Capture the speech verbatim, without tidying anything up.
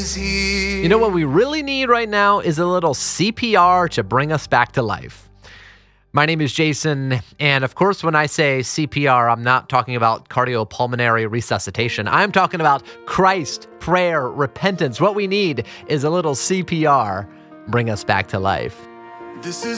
is here. You know what we really need right now is a little C P R to bring us back to life. My name is Jason, and of course, when I say C P R, I'm not talking about cardiopulmonary resuscitation. I'm talking about Christ, prayer, repentance. What we need is a little C P R, bring us back to life. This is